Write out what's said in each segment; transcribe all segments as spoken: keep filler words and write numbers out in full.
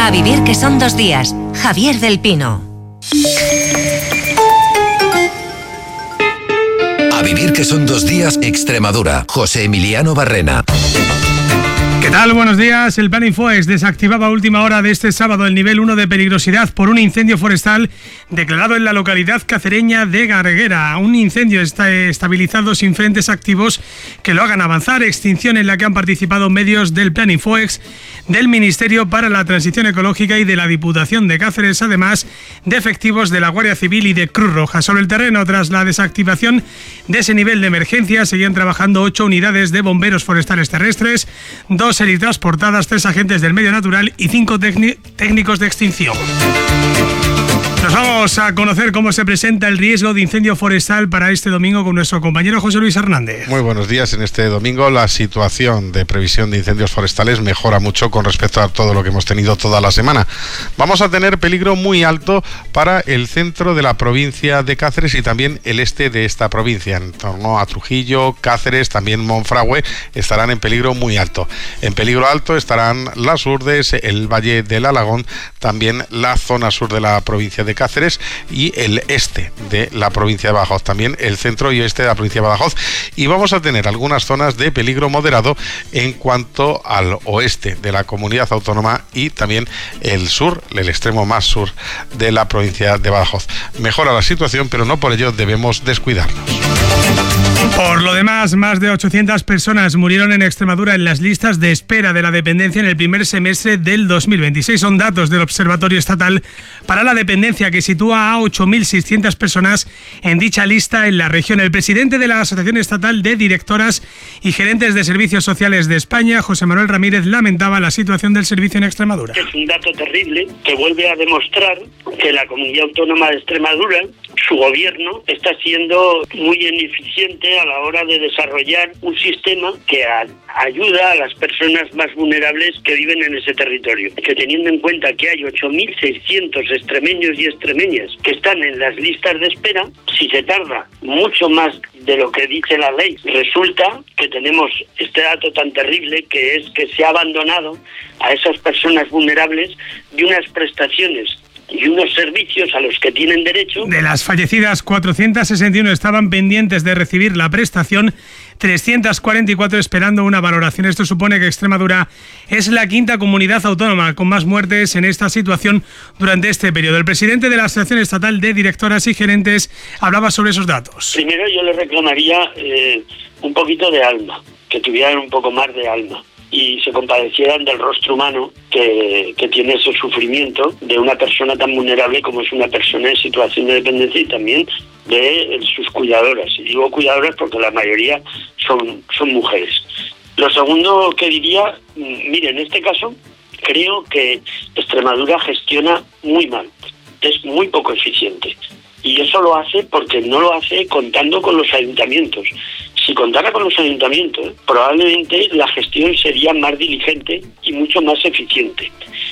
A vivir que son dos días. Javier del Pino. A vivir que son dos días, Extremadura. José Emiliano Barrena. ¿Qué tal? Buenos días. El Plan Infoex desactivaba a última hora de este sábado el nivel uno de peligrosidad por un incendio forestal declarado en la localidad cacereña de Garguera. Un incendio está estabilizado sin frentes activos que lo hagan avanzar. Extinción en la que han participado medios del Plan Infoex, del Ministerio para la Transición Ecológica y de la Diputación de Cáceres, además de efectivos de la Guardia Civil y de Cruz Roja. Sobre el terreno, tras la desactivación de ese nivel de emergencia, seguían trabajando ocho unidades de bomberos forestales terrestres, dos helitransportadas, tres agentes del medio natural y cinco técnicos de extinción. Nos vamos a conocer cómo se presenta el riesgo de incendio forestal para este domingo con nuestro compañero José Luis Hernández. Muy buenos días. En este domingo la situación de previsión de incendios forestales mejora mucho con respecto a todo lo que hemos tenido toda la semana. Vamos a tener peligro muy alto para el centro de la provincia de Cáceres y también el este de esta provincia. En torno a Trujillo, Cáceres, también Monfragüe estarán en peligro muy alto. En peligro alto estarán las Urdes, el Valle del Alagón, también la zona sur de la provincia de Cáceres y el este de la provincia de Badajoz, también el centro y oeste de la provincia de Badajoz, y vamos a tener algunas zonas de peligro moderado en cuanto al oeste de la comunidad autónoma y también el sur, el extremo más sur de la provincia de Badajoz. Mejora la situación, pero no por ello debemos descuidarnos. Por lo demás, más de ochocientas personas murieron en Extremadura en las listas de espera de la dependencia en el primer semestre del dos mil veintiséis. Son datos del Observatorio Estatal para la Dependencia, que sitúa a ocho mil seiscientas personas en dicha lista en la región. El presidente de la Asociación Estatal de Directoras y Gerentes de Servicios Sociales de España, José Manuel Ramírez, lamentaba la situación del servicio en Extremadura. Es un dato terrible que vuelve a demostrar que la Comunidad Autónoma de Extremadura, su gobierno, está siendo muy ineficiente a la hora de desarrollar un sistema que a, ayuda a las personas más vulnerables que viven en ese territorio. Que teniendo en cuenta que hay ocho mil seiscientos extremeños y extremeñas que están en las listas de espera, si se tarda mucho más de lo que dice la ley, resulta que tenemos este dato tan terrible, que es que se ha abandonado a esas personas vulnerables de unas prestaciones y unos servicios a los que tienen derecho. De las fallecidas, cuatrocientas sesenta y uno estaban pendientes de recibir la prestación, trescientas cuarenta y cuatro esperando una valoración. Esto supone que Extremadura es la quinta comunidad autónoma con más muertes en esta situación durante este periodo. El presidente de la Asociación Estatal de Directoras y Gerentes hablaba sobre esos datos. Primero yo le reclamaría eh, un poquito de alma, que tuvieran un poco más de alma y se compadecieran del rostro humano que, que tiene ese sufrimiento de una persona tan vulnerable como es una persona en situación de dependencia y también de sus cuidadoras. Y digo cuidadoras porque la mayoría son, son mujeres. Lo segundo que diría, mire, en este caso creo que Extremadura gestiona muy mal, es muy poco eficiente. Y eso lo hace porque no lo hace contando con los ayuntamientos. Si contara con los ayuntamientos, probablemente la gestión sería más diligente y mucho más eficiente.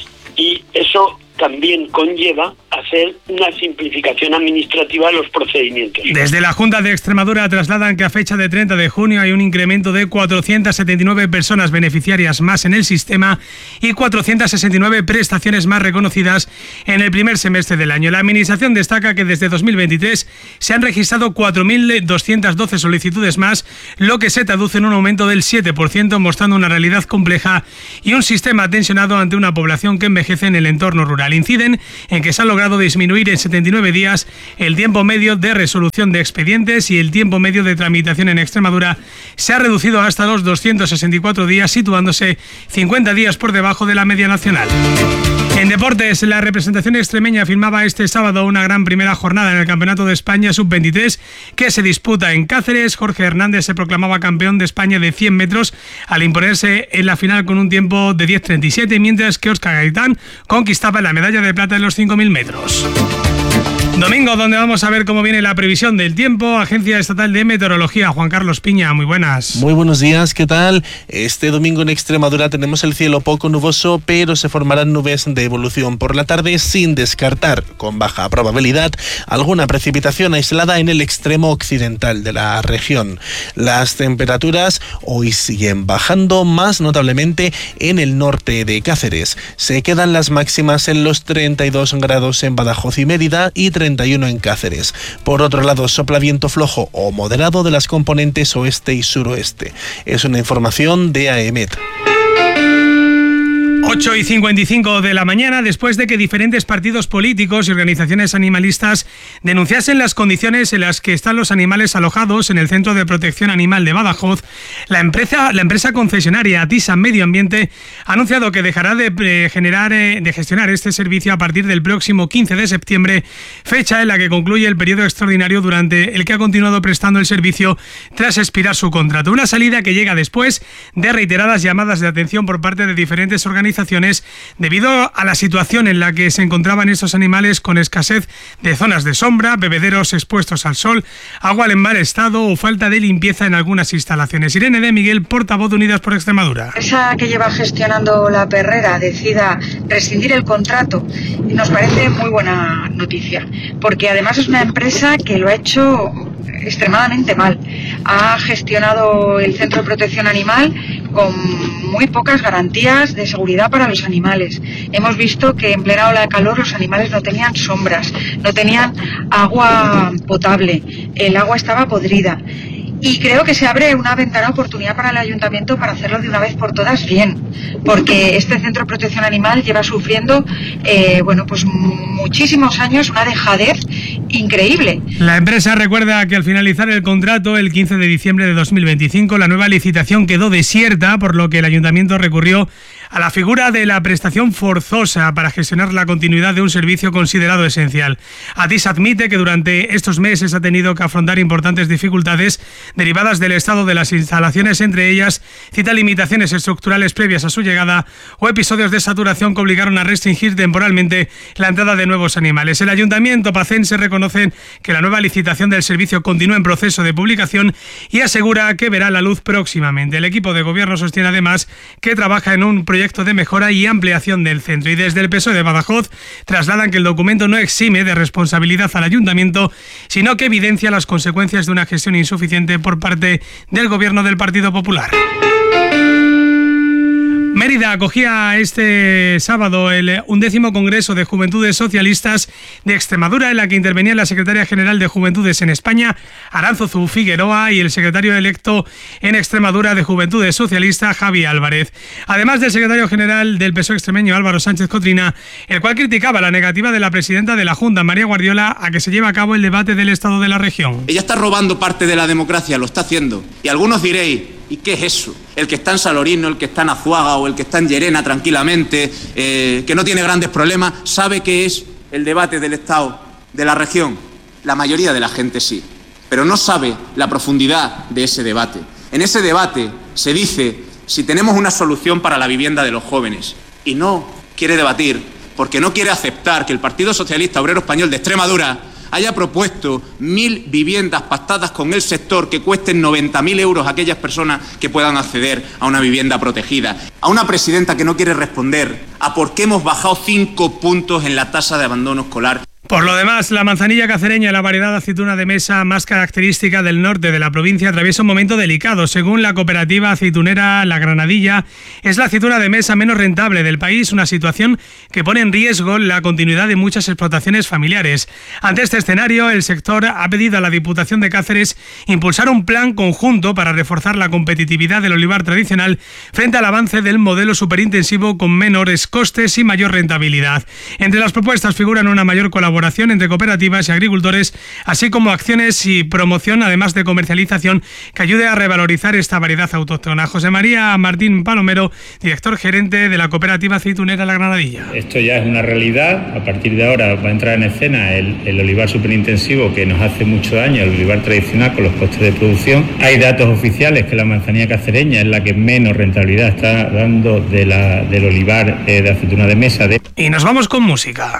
Y eso también conlleva hacer una simplificación administrativa de los procedimientos. Desde la Junta de Extremadura trasladan que a fecha de treinta de junio hay un incremento de cuatrocientas setenta y nueve personas beneficiarias más en el sistema y cuatrocientas sesenta y nueve prestaciones más reconocidas en el primer semestre del año. La Administración destaca que desde dos mil veintitrés se han registrado cuatro mil doscientas doce solicitudes más, lo que se traduce en un aumento del siete por ciento, mostrando una realidad compleja y un sistema tensionado ante una población que envejece en el entorno rural. Inciden en que se ha logrado disminuir en setenta y nueve días el tiempo medio de resolución de expedientes y el tiempo medio de tramitación en Extremadura se ha reducido hasta los doscientos sesenta y cuatro días, situándose cincuenta días por debajo de la media nacional. En deportes, la representación extremeña firmaba este sábado una gran primera jornada en el Campeonato de España sub veintitrés que se disputa en Cáceres. Jorge Hernández se proclamaba campeón de España de cien metros al imponerse en la final con un tiempo de diez treinta y siete, mientras que Óscar Gaitán conquistaba la medalla de plata en los cinco mil metros. Domingo, donde vamos a ver cómo viene la previsión del tiempo. Agencia Estatal de Meteorología, Juan Carlos Piña, muy buenas. Muy buenos días, ¿qué tal? Este domingo en Extremadura tenemos el cielo poco nuboso, pero se formarán nubes de evolución por la tarde, sin descartar, con baja probabilidad, alguna precipitación aislada en el extremo occidental de la región. Las temperaturas hoy siguen bajando, más notablemente en el norte de Cáceres. Se quedan las máximas en los treinta y dos grados en Badajoz y Mérida y treinta y uno en Cáceres. Por otro lado, sopla viento flojo o moderado de las componentes oeste y suroeste. Es una información de AEMET. ocho y cincuenta y cinco de la mañana, después de que diferentes partidos políticos y organizaciones animalistas denunciasen las condiciones en las que están los animales alojados en el Centro de Protección Animal de Badajoz, la empresa, la empresa concesionaria Atisa Medio Ambiente ha anunciado que dejará de, generar, de gestionar este servicio a partir del próximo quince de septiembre, fecha en la que concluye el periodo extraordinario durante el que ha continuado prestando el servicio tras expirar su contrato. Una salida que llega después de reiteradas llamadas de atención por parte de diferentes organizaciones debido a la situación en la que se encontraban estos animales, con escasez de zonas de sombra, bebederos expuestos al sol, agua en mal estado o falta de limpieza en algunas instalaciones. Irene de Miguel, portavoz de Unidas por Extremadura. Esa que lleva gestionando la perrera decida rescindir el contrato nos parece muy buena noticia, porque además es una empresa que lo ha hecho extremadamente mal. Ha gestionado el Centro de Protección Animal con muy pocas garantías de seguridad para los animales. Hemos visto que en plena ola de calor los animales no tenían sombras, no tenían agua potable, el agua estaba podrida. Y creo que se abre una ventana de oportunidad para el ayuntamiento para hacerlo de una vez por todas bien, porque este Centro de Protección Animal lleva sufriendo eh, bueno, pues muchísimos años una dejadez increíble. La empresa recuerda que al finalizar el contrato el quince de diciembre de dos mil veinticinco, la nueva licitación quedó desierta, por lo que el ayuntamiento recurrió a la figura de la prestación forzosa para gestionar la continuidad de un servicio considerado esencial. Atis admite que durante estos meses ha tenido que afrontar importantes dificultades derivadas del estado de las instalaciones, entre ellas cita limitaciones estructurales previas a su llegada o episodios de saturación que obligaron a restringir temporalmente la entrada de nuevos animales. El ayuntamiento pacense reconoce que la nueva licitación del servicio continúa en proceso de publicación y asegura que verá la luz próximamente. El equipo de gobierno sostiene además que trabaja en un proyecto de mejora y ampliación del centro, y desde el P S O E de Badajoz trasladan que el documento no exime de responsabilidad al ayuntamiento, sino que evidencia las consecuencias de una gestión insuficiente por parte del gobierno del Partido Popular. Mérida acogía este sábado el undécimo Congreso de Juventudes Socialistas de Extremadura, en la que intervenía la secretaria general de Juventudes en España, Aránzozu Figueroa, y el secretario electo en Extremadura de Juventudes Socialistas, Javi Álvarez. Además del secretario general del P S O E extremeño, Álvaro Sánchez Cotrina, el cual criticaba la negativa de la presidenta de la Junta, María Guardiola, a que se lleve a cabo el debate del estado de la región. Ella está robando parte de la democracia, lo está haciendo. Y algunos diréis, ¿y qué es eso? El que está en Salorino, el que está en Azuaga o el que está en Llerena tranquilamente, eh, que no tiene grandes problemas, sabe qué es el debate del Estado de la región. La mayoría de la gente sí, pero no sabe la profundidad de ese debate. En ese debate se dice si tenemos una solución para la vivienda de los jóvenes, y no quiere debatir porque no quiere aceptar que el Partido Socialista Obrero Español de Extremadura haya propuesto mil viviendas pactadas con el sector que cuesten noventa mil euros a aquellas personas que puedan acceder a una vivienda protegida. A una presidenta que no quiere responder a por qué hemos bajado cinco puntos en la tasa de abandono escolar. Por lo demás, la manzanilla cacereña, la variedad aceituna de mesa más característica del norte de la provincia, atraviesa un momento delicado. Según la cooperativa aceitunera La Granadilla, es la aceituna de mesa menos rentable del país, una situación que pone en riesgo la continuidad de muchas explotaciones familiares. Ante este escenario, el sector ha pedido a la Diputación de Cáceres impulsar un plan conjunto para reforzar la competitividad del olivar tradicional frente al avance del modelo superintensivo con menores costes y mayor rentabilidad. Entre las propuestas figuran una mayor colaboración entre cooperativas y agricultores, así como acciones y promoción, además de comercialización, que ayude a revalorizar esta variedad autóctona. José María Martín Palomero, director gerente de la cooperativa aceitunera La Granadilla. Esto ya es una realidad. A partir de ahora va a entrar en escena el, el olivar superintensivo, que nos hace mucho daño al olivar tradicional con los costes de producción. Hay datos oficiales que la manzanilla cacereña es la que menos rentabilidad está dando de la, del olivar eh, de aceituna de mesa. De... Y nos vamos con música.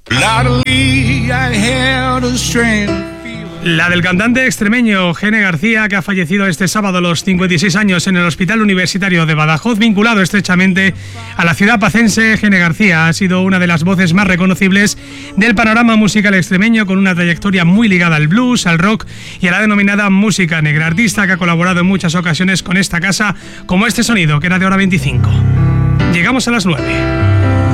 La del cantante extremeño Gene García, que ha fallecido este sábado a los cincuenta y seis años en el Hospital Universitario de Badajoz, vinculado estrechamente a la ciudad pacense. Gene García ha sido una de las voces más reconocibles del panorama musical extremeño, con una trayectoria muy ligada al blues, al rock y a la denominada música negra. Artista que ha colaborado en muchas ocasiones con esta casa, como este sonido, que era de Hora veinticinco. Llegamos a las nueve.